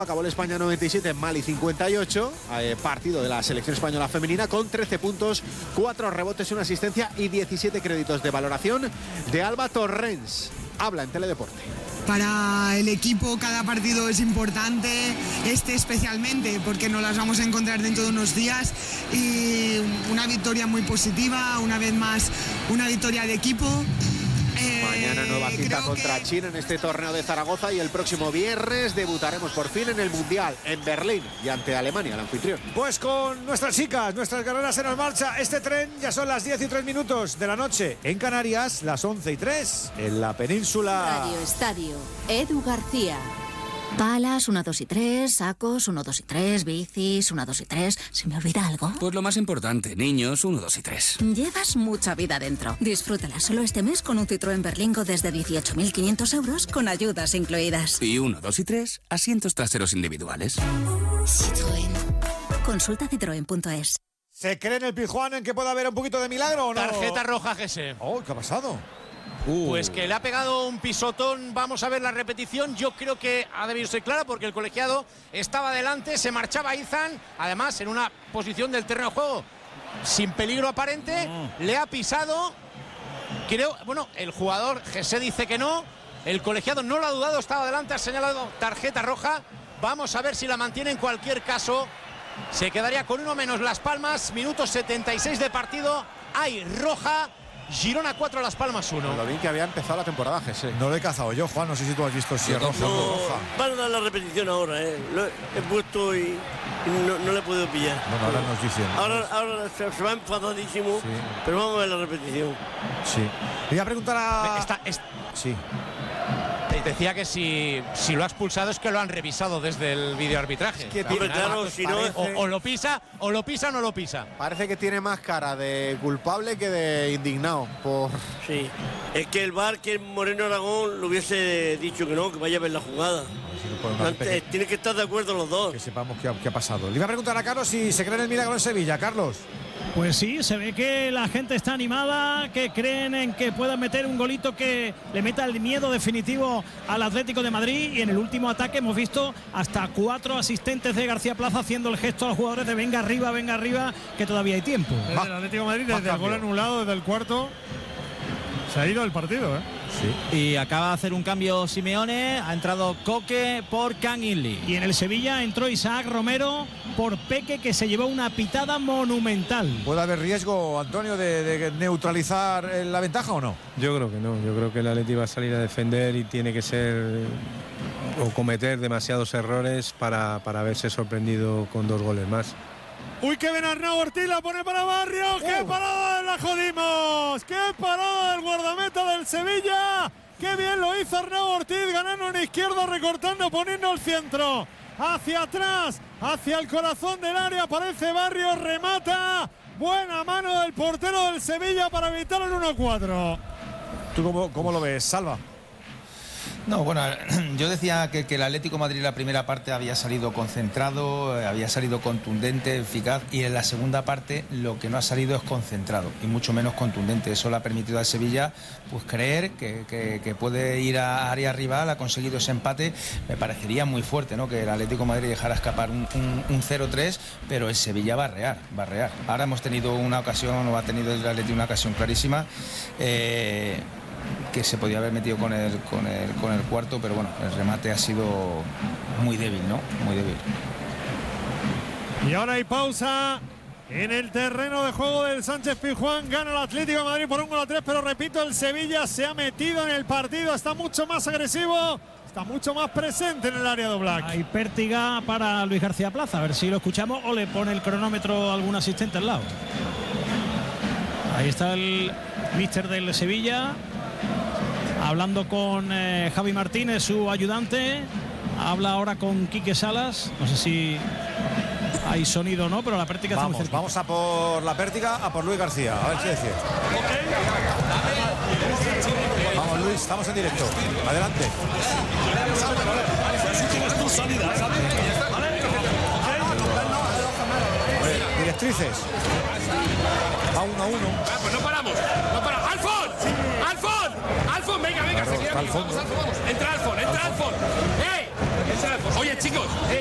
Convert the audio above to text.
Acabó el España 97, Mali 58, partido de la selección española femenina con 13 puntos, 4 rebotes, 1 asistencia y 17 créditos de valoración de Alba Torrens. Habla en Teledeporte. Para el equipo cada partido es importante, especialmente porque nos las vamos a encontrar dentro de unos días, y una victoria muy positiva, una vez más una victoria de equipo. Mañana nueva cita contra China en este torneo de Zaragoza y el próximo viernes debutaremos por fin en el Mundial en Berlín y ante Alemania, el anfitrión. Pues con nuestras chicas, nuestras guerreras en marcha, este tren ya son las 10:03 de la noche en Canarias, las 11:03 en la península. Radio Estadio, Edu García. Palas, 1, 2 y 3, sacos, 1, 2 y 3, bicis, 1, 2 y 3. ¿Se me olvida algo? Pues lo más importante, niños, 1, 2 y 3. Llevas mucha vida dentro. Disfrútala solo este mes con un Citroën Berlingo desde 18.500 euros con ayudas incluidas. Y 1, 2 y 3, asientos traseros individuales. Citroën. Consulta citroen.es. ¿Se cree en el Pizjuán en que puede haber un poquito de milagro o no? Tarjeta roja, Gese. Oh, ¿qué ha pasado? Pues que le ha pegado un pisotón. Vamos a ver la repetición. Yo creo que ha debido ser clara porque el colegiado estaba delante, se marchaba Izan, además en una posición del terreno de juego sin peligro aparente, le ha pisado. Creo, bueno, el jugador Gese dice que no, el colegiado no lo ha dudado, estaba delante, ha señalado tarjeta roja. Vamos a ver si la mantiene. En cualquier caso, se quedaría con 1 menos Las Palmas. Minuto 76 de partido, hay roja. Girona 4, Las Palmas 1. Lo vi que había empezado la temporada, Gese. No lo he cazado yo, Juan, no sé si tú has visto si es roja o no roja. Van a dar la repetición ahora, Lo he puesto y no le he podido pillar. Bueno, ahora nos dicen. Ahora se va enfadadísimo, sí. Pero vamos a ver la repetición. Sí. Le voy a preguntar a... Sí. Decía que si lo ha expulsado es que lo han revisado desde el videoarbitraje. Es que claro, si no, o lo pisa o no lo pisa. Parece que tiene más cara de culpable que de indignado por... Sí, es que el VAR, que Moreno Aragón lo hubiese dicho que no, que vaya a ver la jugada. Antes, tienen que estar de acuerdo los dos. Que sepamos qué ha pasado. Le iba a preguntar a Carlos si se cree en el milagro en Sevilla. Carlos. Pues sí, se ve que la gente está animada, que creen en que puedan meter un golito que le meta el miedo definitivo al Atlético de Madrid. Y en el último ataque hemos visto hasta 4 asistentes de García Plaza haciendo el gesto a los jugadores de venga arriba, que todavía hay tiempo. El Atlético de Madrid, desde el gol anulado, desde el cuarto, se ha ido el partido, Sí. Y acaba de hacer un cambio Simeone, ha entrado Coque por Kang In-lee. Y en el Sevilla entró Isaac Romero por Peque, que se llevó una pitada monumental. ¿Puede haber riesgo, Antonio, de neutralizar la ventaja o no? Yo creo que no, yo creo que el Atleti va a salir a defender y tiene que ser o cometer demasiados errores para verse sorprendido con 2 goles más. Uy, que ven Arnau Ortiz, la pone para Barrios. ¡Qué parada la jodimos! ¡Qué parada del guardameta del Sevilla! ¡Qué bien lo hizo Arnau Ortiz, ganando en izquierda, recortando, poniendo el centro hacia atrás, hacia el corazón del área! Aparece Barrios, remata. Buena mano del portero del Sevilla para evitar el 1-4. ¿Tú cómo lo ves, Salva? No, bueno, yo decía que el Atlético de Madrid la primera parte había salido concentrado, había salido contundente, eficaz, y en la segunda parte lo que no ha salido es concentrado y mucho menos contundente. Eso le ha permitido al Sevilla pues creer que puede ir a área rival. Ha conseguido ese empate. Me parecería muy fuerte, ¿no?, que el Atlético de Madrid dejara escapar un 0-3, pero el Sevilla va a arrear. Ahora hemos tenido una ocasión, o ha tenido el Atlético una ocasión clarísima, que se podía haber metido con el cuarto, pero bueno, el remate ha sido muy débil, ¿no? Muy débil. Y ahora hay pausa en el terreno de juego del Sánchez Pizjuán. Gana el Atlético de Madrid por 1-3, pero repito, el Sevilla se ha metido en el partido, está mucho más agresivo, está mucho más presente en el área de Oblak. Hay pértiga para Luis García Plaza, a ver si lo escuchamos o le pone el cronómetro a algún asistente al lado. Ahí está el míster del Sevilla, hablando con Javi Martínez, su ayudante. Habla ahora con Quique Salas. No sé si hay sonido o no, pero la pértiga está muy cerca. Vamos a por la pértiga, a por Luis García. A ver qué decir. Vamos, Luis, estamos en directo. Adelante. Directrices. Va 1-1. Pues no paramos. ¡Alfon! ¡Venga! Claro, Seguir aquí. Vamos. Entra Alfon. ¡Ey! Oye, chicos,